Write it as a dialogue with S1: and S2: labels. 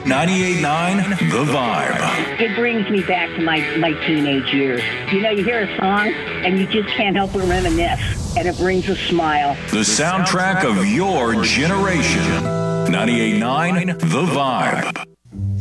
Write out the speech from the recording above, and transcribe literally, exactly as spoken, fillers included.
S1: ninety-eight point nine The Vibe.
S2: It brings me back to my, my teenage years. You know, you hear a song and you just can't help but reminisce, and it brings a smile.
S1: The soundtrack of your generation. ninety-eight point nine The Vibe.